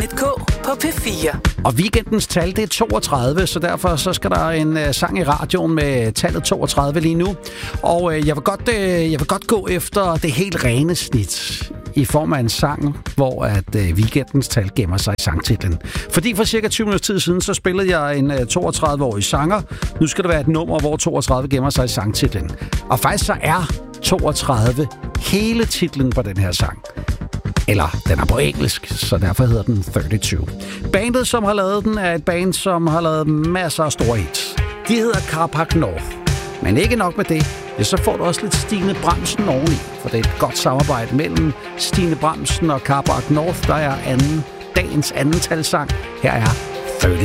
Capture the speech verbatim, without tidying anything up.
et K på P fire. Og weekendens tal, det er toogtredive, så derfor så skal der en uh, sang i radioen med tallet toogtredive lige nu. Og uh, jeg, vil godt, uh, jeg vil godt gå efter det helt rene snit i form af en sang, hvor at uh, weekendens tal gemmer sig i sangtitlen. Fordi for cirka tyve minutter tid siden, så spillede jeg en uh, toogtredive-årig sanger. Nu skal det være et nummer, hvor toogtredive gemmer sig i sangtitlen. Og faktisk så er toogtredive hele titlen på den her sang. Eller, den er på engelsk, så derfor hedder den treogtredive. Bandet, som har lavet den, er et band, som har lavet masser af store hits. De hedder Carpark North. Men ikke nok med det, ja, så får du også lidt Stine Bramsen oveni. For det er et godt samarbejde mellem Stine Bramsen og Carpark North, der er anden, dagens anden talsang. Her er